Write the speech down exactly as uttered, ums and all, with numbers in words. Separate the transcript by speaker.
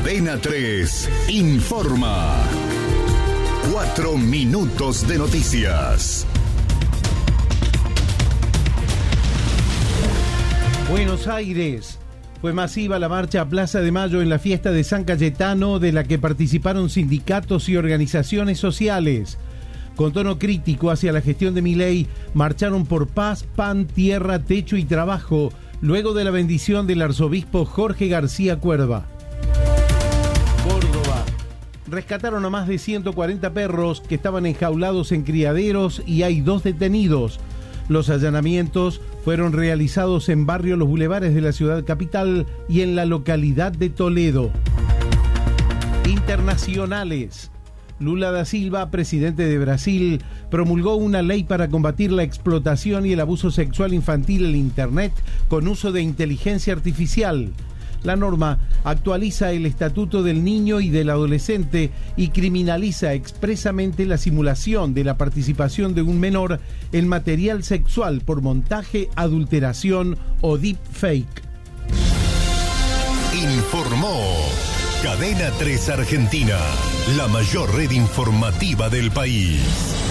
Speaker 1: Cadena tres informa. Cuatro minutos de noticias.
Speaker 2: Buenos Aires. Fue masiva la marcha a Plaza de Mayo en la fiesta de San Cayetano, de la que participaron sindicatos y organizaciones sociales. Con tono crítico hacia la gestión de Milei, marcharon por paz, pan, tierra, techo y trabajo, luego de la bendición del arzobispo Jorge García Cuerva. Córdoba. Rescataron a más de ciento cuarenta perros que estaban enjaulados en criaderos y hay dos detenidos. Los allanamientos fueron realizados en barrio Los Bulevares de la ciudad capital y en la localidad de Toledo. Internacionales. Lula da Silva, presidente de Brasil, promulgó una ley para combatir la explotación y el abuso sexual infantil en Internet con uso de inteligencia artificial. La norma actualiza el Estatuto del Niño y del Adolescente y criminaliza expresamente la simulación de la participación de un menor en material sexual por montaje, adulteración o deepfake.
Speaker 1: Informó Cadena tres Argentina, la mayor red informativa del país.